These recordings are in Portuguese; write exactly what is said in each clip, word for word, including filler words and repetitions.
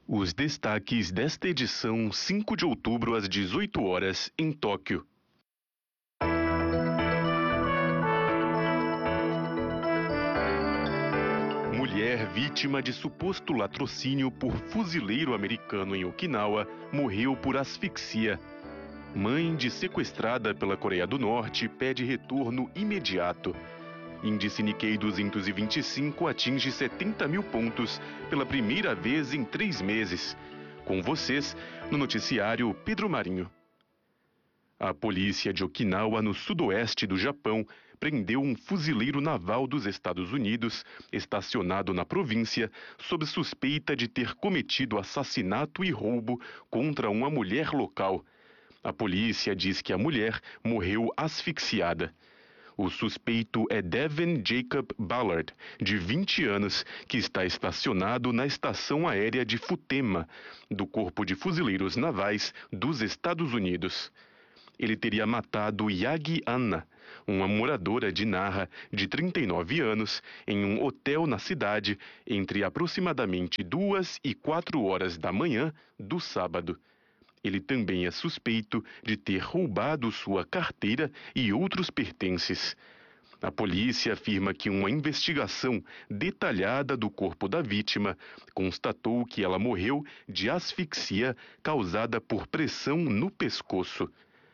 Os destaques desta edição, cinco de outubro, às dezoito horas, em Tóquio. Mulher vítima de suposto latrocínio por fuzileiro americano em Okinawa morreu por asfixia. Mãe de sequestrada pela Coreia do Norte pede retorno imediato. Índice Nikkei duzentos e vinte e cinco atinge setenta mil pontos pela primeira vez em três meses. Com vocês, no noticiário Pedro Marinho. A polícia de Okinawa, no sudoeste do Japão, prendeu um fuzileiro naval dos Estados Unidos, estacionado na província, sob suspeita de ter cometido assassinato e roubo contra uma mulher local. A polícia diz que a mulher morreu asfixiada. O suspeito é Devin Jacob Ballard, de vinte anos, que está estacionado na estação aérea de Futema, do Corpo de Fuzileiros Navais dos Estados Unidos. Ele teria matado Yagi Anna, uma moradora de Nara de trinta e nove anos, em um hotel na cidade, entre aproximadamente duas e quatro horas da manhã do sábado. Ele também é suspeito de ter roubado sua carteira e outros pertences. A polícia afirma que uma investigação detalhada do corpo da vítima constatou que ela morreu de asfixia causada por pressão no pescoço.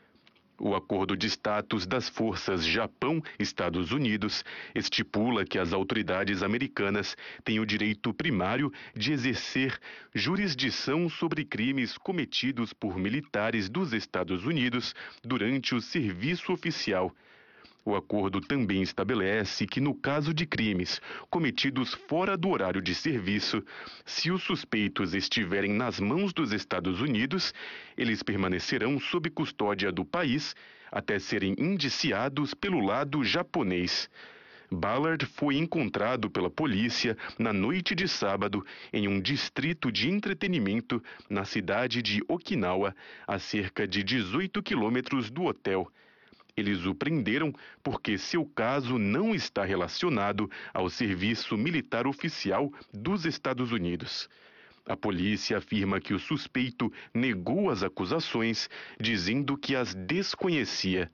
O acordo de status das forças Japão-Estados Unidos estipula que as autoridades americanas têm o direito primário de exercer jurisdição sobre crimes cometidos por militares dos Estados Unidos durante o serviço oficial. O acordo também estabelece que, no caso de crimes cometidos fora do horário de serviço, se os suspeitos estiverem nas mãos dos Estados Unidos, eles permanecerão sob custódia do país até serem indiciados pelo lado japonês. Ballard foi encontrado pela polícia na noite de sábado em um distrito de entretenimento na cidade de Okinawa, a cerca de dezoito quilômetros do hotel. Eles o prenderam porque seu caso não está relacionado ao serviço militar oficial dos Estados Unidos. A polícia afirma que o suspeito negou as acusações, dizendo que as desconhecia.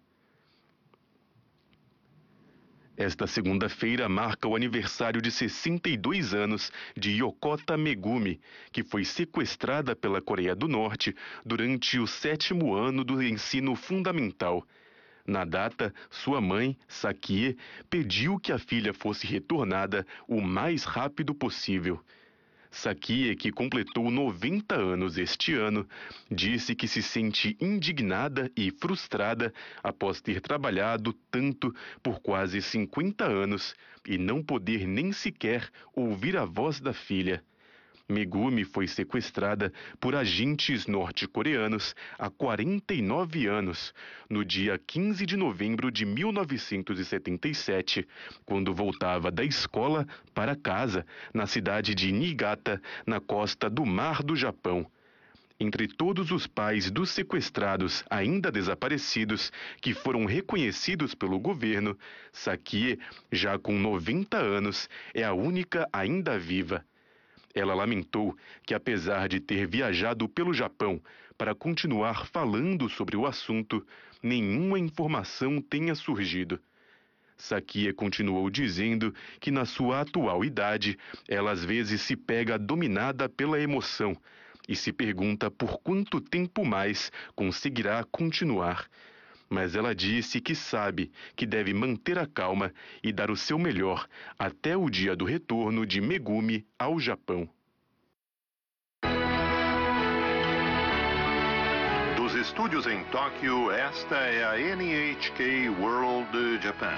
Esta segunda-feira marca o aniversário de sessenta e dois anos de Yokota Megumi, que foi sequestrada pela Coreia do Norte durante o sétimo ano do ensino fundamental. Na data, sua mãe, Sakie, pediu que a filha fosse retornada o mais rápido possível. Sakie, que completou noventa anos este ano, disse que se sente indignada e frustrada após ter trabalhado tanto por quase cinquenta anos e não poder nem sequer ouvir a voz da filha. Megumi foi sequestrada por agentes norte-coreanos há quarenta e nove anos, no dia quinze de novembro de mil novecentos e setenta e sete, quando voltava da escola para casa, na cidade de Niigata, na costa do Mar do Japão. Entre todos os pais dos sequestrados ainda desaparecidos, que foram reconhecidos pelo governo, Sakie, já com noventa anos, é a única ainda viva. Ela lamentou que, apesar de ter viajado pelo Japão para continuar falando sobre o assunto, nenhuma informação tenha surgido. Sakie continuou dizendo que, na sua atual idade, ela às vezes se pega dominada pela emoção e se pergunta por quanto tempo mais conseguirá continuar. Mas ela disse que sabe que deve manter a calma e dar o seu melhor até o dia do retorno de Megumi ao Japão. Dos estúdios em Tóquio, esta é a N H K World Japan.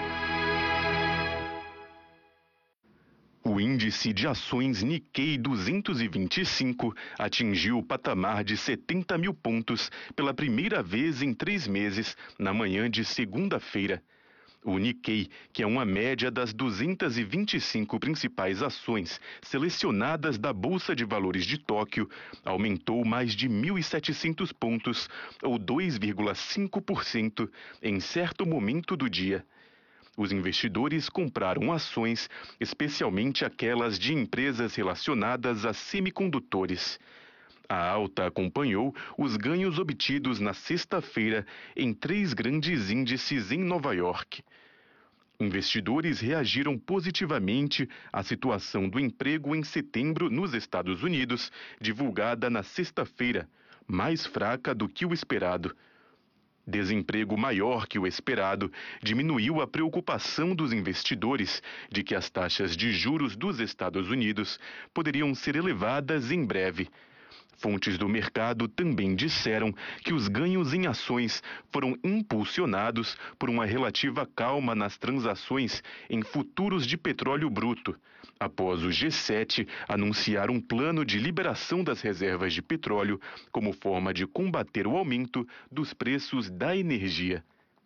O índice de ações Nikkei duzentos e vinte e cinco atingiu o patamar de setenta mil pontos pela primeira vez em três meses, na manhã de segunda-feira. O Nikkei, que é uma média das duzentas e vinte e cinco principais ações selecionadas da Bolsa de Valores de Tóquio, aumentou mais de mil e setecentos pontos, ou dois vírgula cinco por cento, em certo momento do dia. Os investidores compraram ações, especialmente aquelas de empresas relacionadas a semicondutores. A alta acompanhou os ganhos obtidos na sexta-feira em três grandes índices em Nova York. Investidores reagiram positivamente à situação do emprego em setembro nos Estados Unidos, divulgada na sexta-feira, mais fraca do que o esperado. Desemprego maior que o esperado diminuiu a preocupação dos investidores de que as taxas de juros dos Estados Unidos poderiam ser elevadas em breve. Fontes do mercado também disseram que os ganhos em ações foram impulsionados por uma relativa calma nas transações em futuros de petróleo bruto, após o G sete anunciar um plano de liberação das reservas de petróleo como forma de combater o aumento dos preços da energia.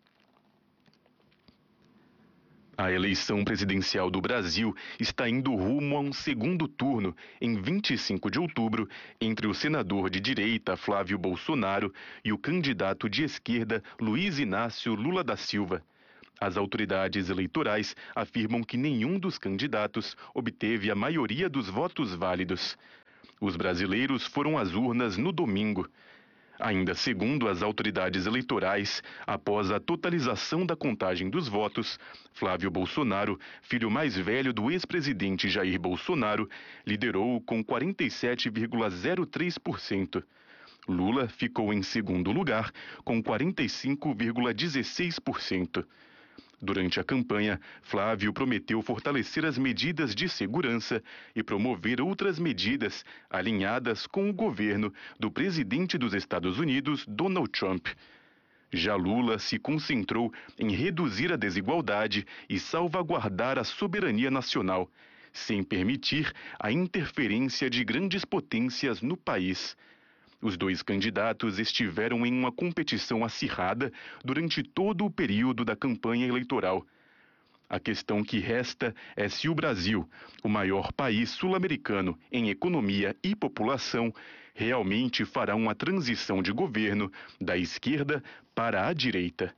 A eleição presidencial do Brasil está indo rumo a um segundo turno, em vinte e cinco de outubro, entre o senador de direita Flávio Bolsonaro e o candidato de esquerda Luiz Inácio Lula da Silva. As autoridades eleitorais afirmam que nenhum dos candidatos obteve a maioria dos votos válidos. Os brasileiros foram às urnas no domingo. Ainda segundo as autoridades eleitorais, após a totalização da contagem dos votos, Flávio Bolsonaro, filho mais velho do ex-presidente Jair Bolsonaro, liderou com quarenta e sete vírgula zero três por cento. Lula ficou em segundo lugar, com quarenta e cinco vírgula dezesseis por cento. Durante a campanha, Flávio prometeu fortalecer as medidas de segurança e promover outras medidas alinhadas com o governo do presidente dos Estados Unidos, Donald Trump. Já Lula se concentrou em reduzir a desigualdade e salvaguardar a soberania nacional, sem permitir a interferência de grandes potências no país. Os dois candidatos estiveram em uma competição acirrada durante todo o período da campanha eleitoral. A questão que resta é se o Brasil, o maior país sul-americano em economia e população, realmente fará uma transição de governo da esquerda para a direita.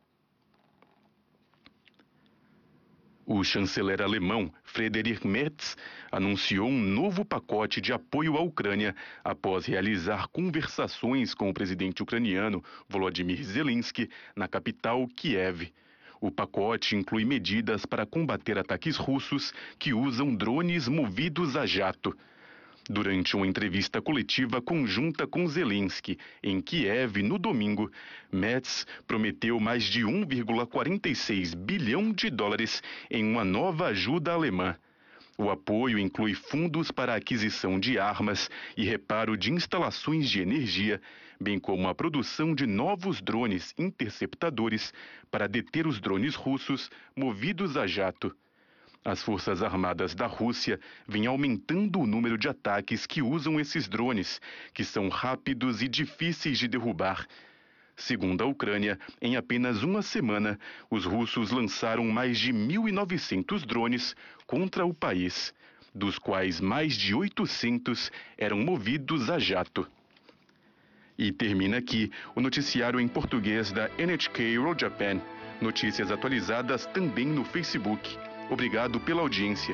O chanceler alemão Friedrich Merz anunciou um novo pacote de apoio à Ucrânia após realizar conversações com o presidente ucraniano Volodymyr Zelensky na capital Kiev. O pacote inclui medidas para combater ataques russos que usam drones movidos a jato. Durante uma entrevista coletiva conjunta com Zelensky em Kiev no domingo, Merz prometeu mais de um vírgula quarenta e seis bilhão de dólares em uma nova ajuda alemã. O apoio inclui fundos para a aquisição de armas e reparo de instalações de energia, bem como a produção de novos drones interceptadores para deter os drones russos movidos a jato. As Forças Armadas da Rússia vêm aumentando o número de ataques que usam esses drones, que são rápidos e difíceis de derrubar. Segundo a Ucrânia, em apenas uma semana, os russos lançaram mais de mil e novecentos drones contra o país, dos quais mais de oitocentos eram movidos a jato. E termina aqui o noticiário em português da N H K World Japan. Notícias atualizadas também no Facebook. Obrigado pela audiência.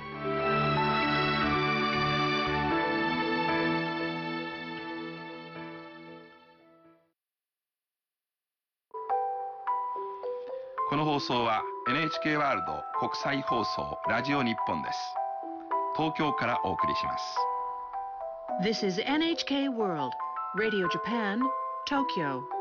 Este programa é N H K World 国際放送ラジオ日本です。東京からお送りします。 This is N H K World, Radio Japan, Tokyo.